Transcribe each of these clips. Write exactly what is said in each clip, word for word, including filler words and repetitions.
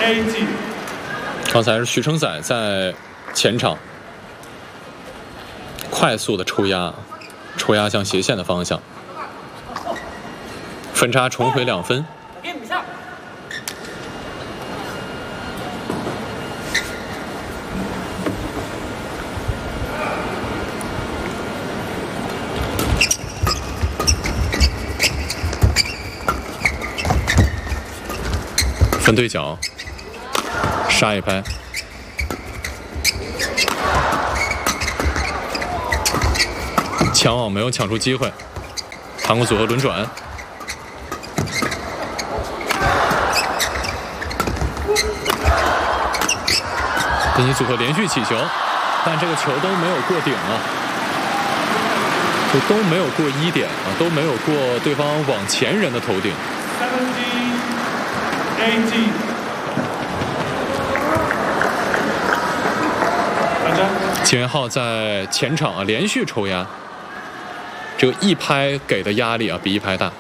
刚才是徐承宰在前场快速的抽压，抽压向斜线的方向，分差重回两分。分对角，杀一拍，抢网没有抢出机会，韩国组合轮转，印尼组合连续起球，但这个球都没有过顶啊，就都没有过一点啊，都没有过对方网前人的头顶。金元浩在前场啊连续抽压，这个一拍给的压力啊比一拍大。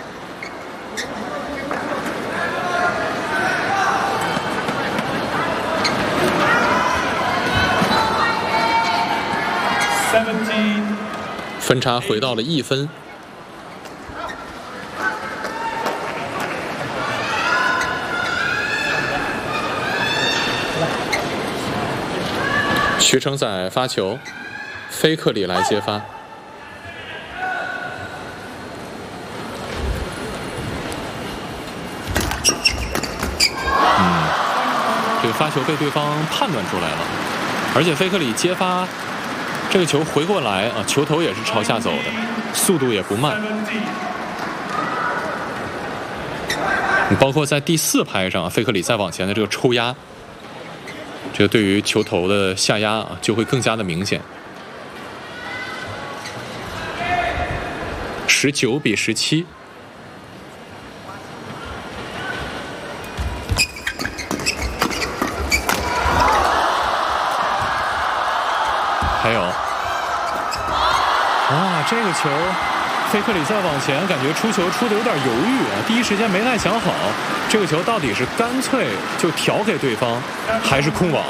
分差回到了一分。徐承宰发球，菲克里来接发。嗯，这个发球被对方判断出来了，而且菲克里接发，这个球回过来啊，球头也是朝下走的，速度也不慢。包括在第四拍上，菲克里再往前的这个抽压。这个对于球头的下压啊，就会更加的明显。十九比十七。还有，哇，这个球，菲克里再往前，感觉出球出的有点犹豫啊，第一时间没太想好。这个球到底是干脆就调给对方，还是控网？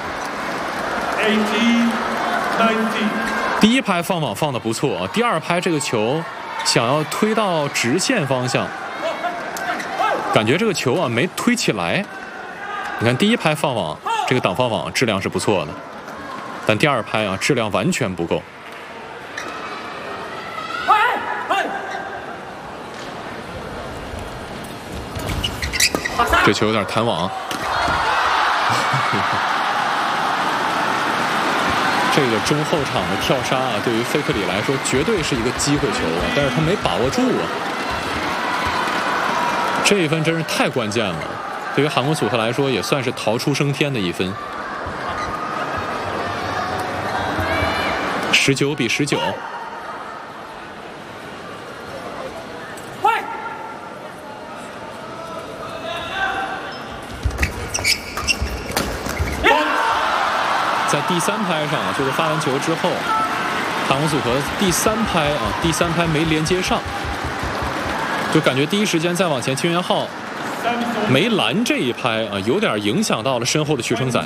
第一拍放网放的不错啊，第二拍这个球想要推到直线方向，感觉这个球啊没推起来。你看第一拍放网，这个挡放网质量是不错的，但第二拍啊质量完全不够。这球有点弹网，这个中后场的跳杀啊，对于菲克里来说绝对是一个机会球啊，但是他没把握住啊。这一分真是太关键了，对于韩国组合来说也算是逃出升天的一分。十九比十九。在第三拍上啊，就是发完球之后，韩国组合第三拍啊，第三拍没连接上，就感觉第一时间再往前，金元浩没拦这一拍啊，有点影响到了身后的徐承宰。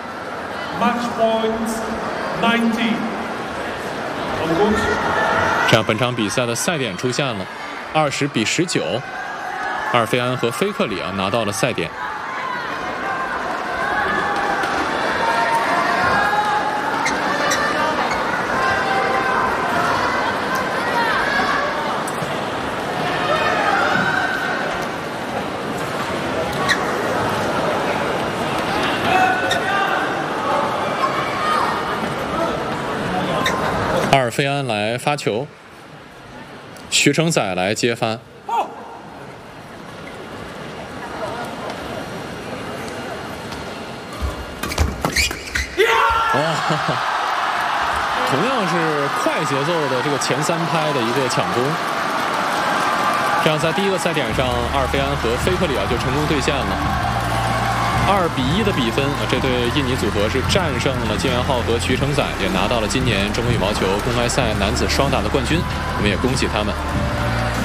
这样本场比赛的赛点出现了，二十比十九，阿尔费安和菲克里啊拿到了赛点。阿尔费安来发球，徐承宰来接发。哇、哦，同样是快节奏的这个前三拍的一个抢攻，这样在第一个赛点上，阿尔费安和菲克里啊就成功兑现了。二比一的比分啊，这对印尼组合是战胜了金元浩和徐承宰，也拿到了今年中国羽毛球公开赛男子双打的冠军，我们也恭喜他们。